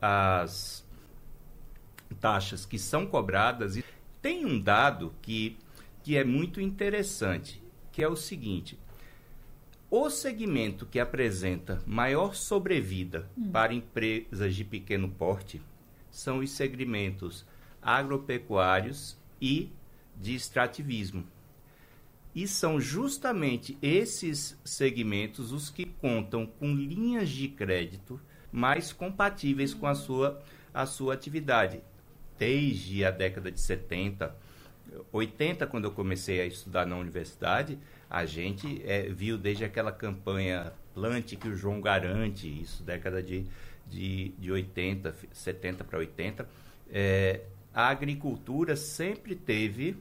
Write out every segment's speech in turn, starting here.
as taxas que são cobradas. E tem um dado que é muito interessante, que é o seguinte: o segmento que apresenta maior sobrevida para empresas de pequeno porte são os segmentos agropecuários e de extrativismo. E são justamente esses segmentos os que contam com linhas de crédito mais compatíveis com a sua atividade. Desde a década de 70, 80, quando eu comecei a estudar na universidade, a gente viu desde aquela campanha Plante que o João garante, isso década de 80, 70 para 80, a agricultura sempre teve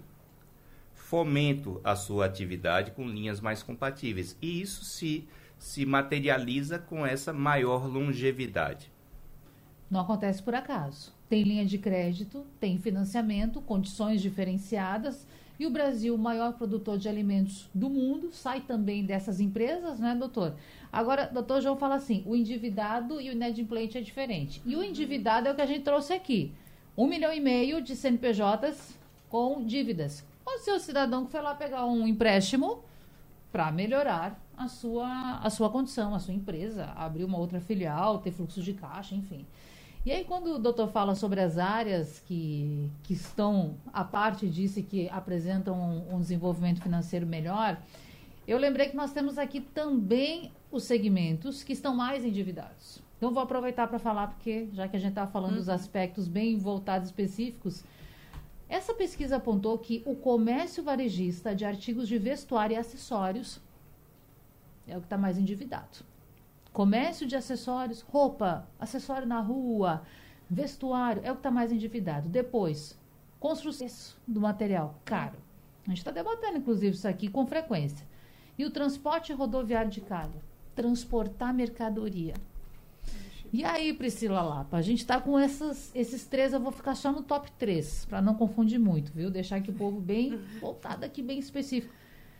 fomento à sua atividade com linhas mais compatíveis. E isso se materializa com essa maior longevidade. Não acontece por acaso. Tem linha de crédito, tem financiamento, condições diferenciadas, e o Brasil, o maior produtor de alimentos do mundo, sai também dessas empresas, né, doutor? Agora, doutor João fala assim, o endividado e o inadimplente é diferente. E o endividado é o que a gente trouxe aqui. 1,5 milhão de CNPJs com dívidas. O seu cidadão que foi lá pegar um empréstimo para melhorar a sua condição, a sua empresa, abrir uma outra filial, ter fluxo de caixa, enfim. E aí, quando o doutor fala sobre as áreas que estão à parte disso e que apresentam um desenvolvimento financeiro melhor, eu lembrei que nós temos aqui também os segmentos que estão mais endividados. Então, vou aproveitar para falar, porque já que a gente está falando dos aspectos bem voltados específicos, essa pesquisa apontou que o comércio varejista de artigos de vestuário e acessórios é o que está mais endividado. Comércio de acessórios, roupa, acessório na rua, vestuário, é o que está mais endividado. Depois, construção do material, caro. A gente está debatendo, inclusive, isso aqui com frequência. E o transporte rodoviário de carga, transportar mercadoria. E aí, Priscila Lapa, a gente está com esses três, eu vou ficar só no top 3, para não confundir muito, viu? Deixar aqui o povo bem voltado aqui, bem específico.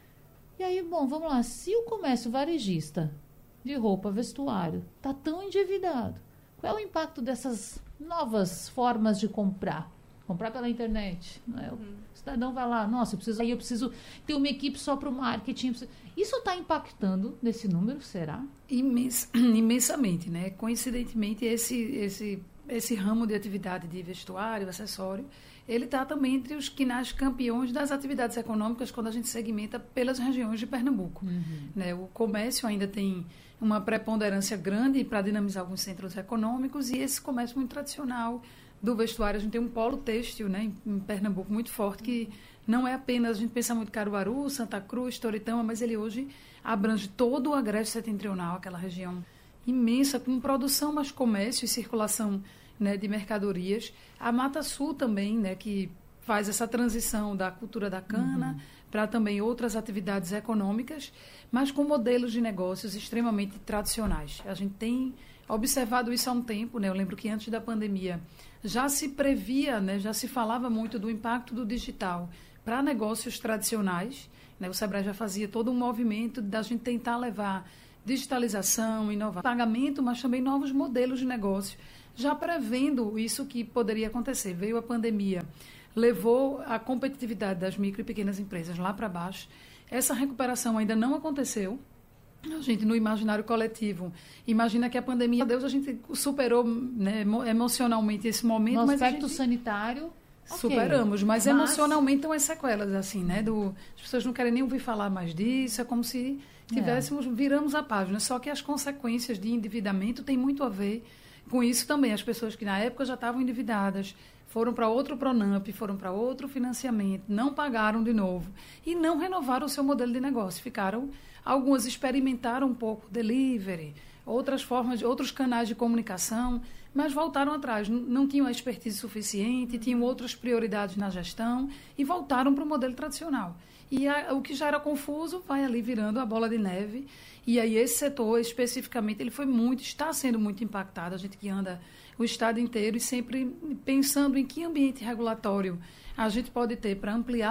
E aí, bom, vamos lá. Se o comércio varejista de roupa, vestuário, está tão endividado, qual é o impacto dessas novas formas de comprar? Comprar pela internet. Né? O cidadão vai lá, nossa, eu preciso ter uma equipe só para o marketing. Isso está impactando nesse número, será? Imensamente, né? Coincidentemente, esse ramo de atividade de vestuário, acessório, ele está também entre os campeões das atividades econômicas quando a gente segmenta pelas regiões de Pernambuco. Né? O comércio ainda tem uma preponderância grande para dinamizar alguns centros econômicos, e esse comércio muito tradicional do vestuário, a gente tem um polo têxtil, né, em Pernambuco muito forte, que não é apenas, a gente pensa muito Caruaru, Santa Cruz, Toritama, mas ele hoje abrange todo o agreste setentrional, aquela região imensa, com produção, mas comércio e circulação, né, de mercadorias. A Mata Sul também, né, que faz essa transição da cultura da cana para também outras atividades econômicas, mas com modelos de negócios extremamente tradicionais. A gente tem observado isso há um tempo, né? Eu lembro que antes da pandemia já se previa, né, já se falava muito do impacto do digital para negócios tradicionais, né? O Sebrae já fazia todo um movimento da gente tentar levar digitalização, inovação, pagamento, mas também novos modelos de negócio, já prevendo isso que poderia acontecer. Veio a pandemia, levou a competitividade das micro e pequenas empresas lá para baixo. Essa recuperação ainda não aconteceu. A gente, no imaginário coletivo, imagina que a pandemia, Deus, a gente superou, né, emocionalmente esse momento. No mas aspecto sanitário, superamos, mas emocionalmente estão as sequelas, assim, né? As pessoas não querem nem ouvir falar mais disso, é como se viramos a página. Só que as consequências de endividamento têm muito a ver com isso também. As pessoas que na época já estavam endividadas, foram para outro Pronamp, foram para outro financiamento, não pagaram de novo e não renovaram o seu modelo de negócio. Algumas experimentaram um pouco delivery, outras formas, outros canais de comunicação, mas voltaram atrás, não tinham a expertise suficiente, tinham outras prioridades na gestão e voltaram para o modelo tradicional. E o que já era confuso vai ali virando a bola de neve. E aí esse setor, especificamente, ele está sendo muito impactado. A gente que anda o estado inteiro e sempre pensando em que ambiente regulatório a gente pode ter para ampliar